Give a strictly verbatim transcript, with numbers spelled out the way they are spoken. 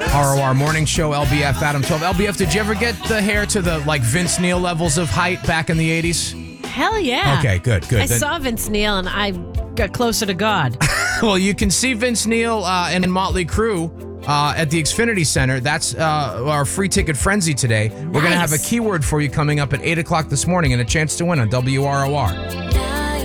R O R Morning Show, L B F Adam twelve. L B F, did you ever get the hair to the like Vince Neil levels of height back in the eighties? Hell yeah. Okay, good, good. I Then- saw Vince Neil and I got closer to God. Well, you can see Vince Neil uh, and Motley Crue uh, at the Xfinity Center. That's uh, our free ticket frenzy today. We're going to have a Nice. keyword for you coming up at eight o'clock this morning and a chance to win on W R O R.